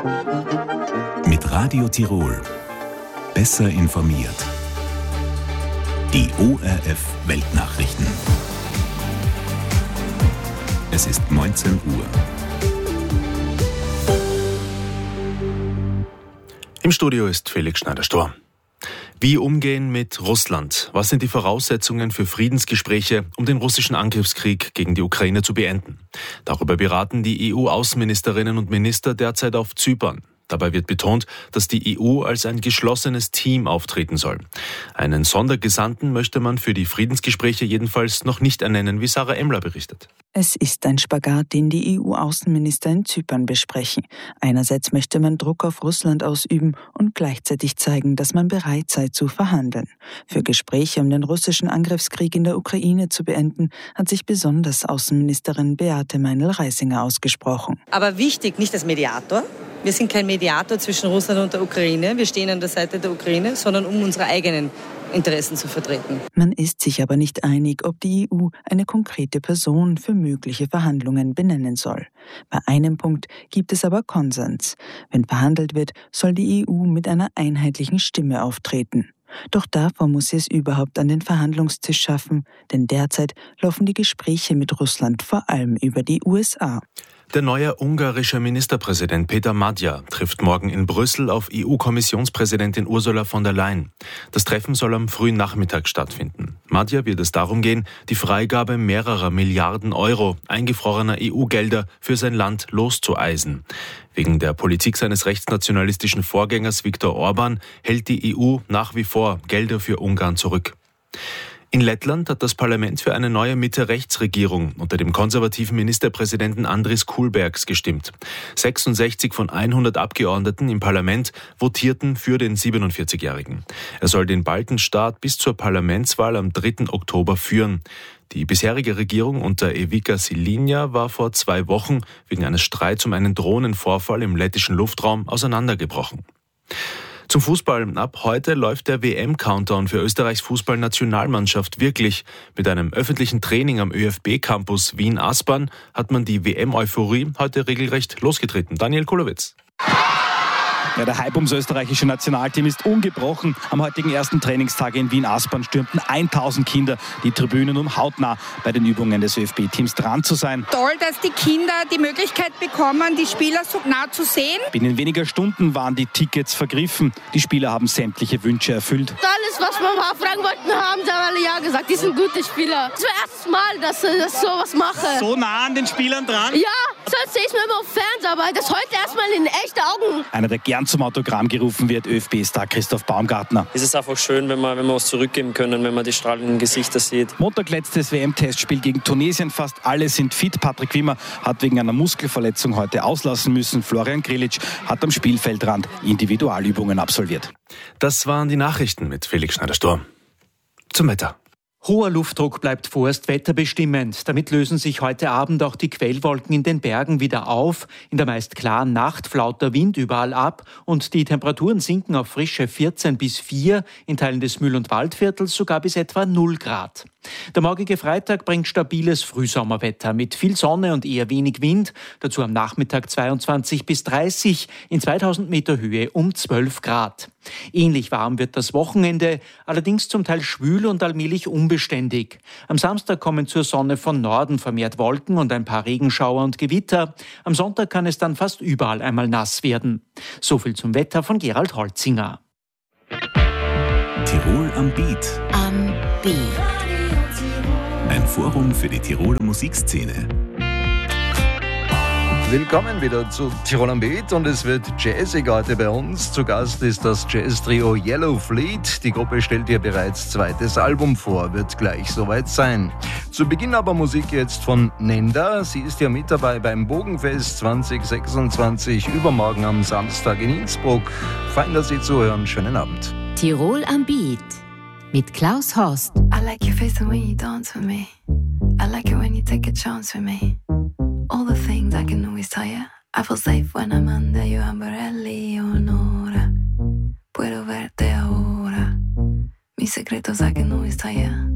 Mit Radio Tirol. Besser informiert. Die ORF Weltnachrichten. Es ist 19 Uhr. Im Studio ist Felix Schneider-Storr. Wie umgehen mit Russland? Was sind die Voraussetzungen für Friedensgespräche, um den russischen Angriffskrieg gegen die Ukraine zu beenden? Darüber beraten die EU-Außenministerinnen und Minister derzeit auf Zypern. Dabei wird betont, dass die EU als ein geschlossenes Team auftreten soll. Einen Sondergesandten möchte man für die Friedensgespräche jedenfalls noch nicht ernennen, wie Sarah Emmler berichtet. Es ist ein Spagat, den die EU-Außenminister in Zypern besprechen. Einerseits möchte man Druck auf Russland ausüben und gleichzeitig zeigen, dass man bereit sei zu verhandeln. Für Gespräche, um den russischen Angriffskrieg in der Ukraine zu beenden, hat sich besonders Außenministerin Beate Meinl-Reisinger ausgesprochen. Aber wichtig, nicht als Mediator. Wir sind kein Mediator zwischen Russland und der Ukraine. Wir stehen an der Seite der Ukraine, sondern um unsere eigenen Interessen zu vertreten. Man ist sich aber nicht einig, ob die EU eine konkrete Person für mögliche Verhandlungen benennen soll. Bei einem Punkt gibt es aber Konsens. Wenn verhandelt wird, soll die EU mit einer einheitlichen Stimme auftreten. Doch davor muss sie es überhaupt an den Verhandlungstisch schaffen, denn derzeit laufen die Gespräche mit Russland vor allem über die USA. Der neue ungarische Ministerpräsident Peter Magyar trifft morgen in Brüssel auf EU-Kommissionspräsidentin Ursula von der Leyen. Das Treffen soll am frühen Nachmittag stattfinden. Magyar wird es darum gehen, die Freigabe mehrerer Milliarden Euro eingefrorener EU-Gelder für sein Land loszueisen. Wegen der Politik seines rechtsnationalistischen Vorgängers Viktor Orban hält die EU nach wie vor Gelder für Ungarn zurück. In Lettland hat das Parlament für eine neue Mitte-Rechts-Regierung unter dem konservativen Ministerpräsidenten Andris Kulbergs gestimmt. 66 von 100 Abgeordneten im Parlament votierten für den 47-Jährigen. Er soll den Baltenstaat bis zur Parlamentswahl am 3. Oktober führen. Die bisherige Regierung unter Ivica Šiļina war vor 2 Wochen wegen eines Streits um einen Drohnenvorfall im lettischen Luftraum auseinandergebrochen. Zum Fußball. Ab heute läuft der WM-Countdown für Österreichs Fußballnationalmannschaft wirklich. Mit einem öffentlichen Training am ÖFB-Campus Wien-Aspern hat man die WM-Euphorie heute regelrecht losgetreten. Daniel Kulowitz. Ja, der Hype ums österreichische Nationalteam ist ungebrochen. Am heutigen ersten Trainingstag in Wien-Aspern stürmten 1000 Kinder die Tribünen, um hautnah bei den Übungen des ÖFB-Teams dran zu sein. Toll, dass die Kinder die Möglichkeit bekommen, die Spieler so nah zu sehen. Binnen weniger Stunden waren die Tickets vergriffen. Die Spieler haben sämtliche Wünsche erfüllt. Alles, was wir mal fragen wollten, haben sie alle ja gesagt. Die sind gute Spieler. Das ist das erste Mal, dass ich sowas mache. So nah an den Spielern dran? Ja, sonst sehe ich es nur immer auf Fernsehen, aber das heute erstmal in echten Augen. Einer, der gern zum Autogramm gerufen wird, ÖFB-Star Christoph Baumgartner. Es ist einfach schön, wenn wir was zurückgeben können, wenn man die strahlenden Gesichter sieht. Montag letztes WM-Testspiel gegen Tunesien. Fast alle sind fit. Patrick Wimmer hat wegen einer Muskelverletzung heute auslassen müssen. Florian Grillitsch hat am Spielfeldrand Individualübungen absolviert. Das waren die Nachrichten mit Felix Schneider-Storr. Zum Wetter. Hoher Luftdruck bleibt vorerst wetterbestimmend. Damit lösen sich heute Abend auch die Quellwolken in den Bergen wieder auf. In der meist klaren Nacht flaut der Wind überall ab und die Temperaturen sinken auf frische 14 bis 4, in Teilen des Mühl- und Waldviertels sogar bis etwa 0 Grad. Der morgige Freitag bringt stabiles Frühsommerwetter mit viel Sonne und eher wenig Wind. Dazu am Nachmittag 22 bis 30, in 2000 Meter Höhe um 12 Grad. Ähnlich warm wird das Wochenende, allerdings zum Teil schwül und allmählich unbeständig. Am Samstag kommen zur Sonne von Norden vermehrt Wolken und ein paar Regenschauer und Gewitter. Am Sonntag kann es dann fast überall einmal nass werden. So viel zum Wetter von Gerald Holzinger. Tirol am Beat. Am Beat. Ein Forum für die Tiroler Musikszene. Willkommen wieder zu Tirol am Beat und es wird jazzig heute bei uns. Zu Gast ist das Jazz-Trio Yellow Fleet. Die Gruppe stellt ihr bereits 2. Album vor, wird gleich soweit sein. Zu Beginn aber Musik jetzt von Nenda. Sie ist ja mit dabei beim Bogenfest 2026, übermorgen am Samstag in Innsbruck. Fein, dass Sie zuhören. Schönen Abend. Tirol am Beat mit Klaus Horst. I like your face when you dance with me. I like it when you take a chance with me. All the things I can always tell you. I feel safe when I'm under your umbrella, Leonora. Puedo verte ahora. Mis secretos I can always tell you.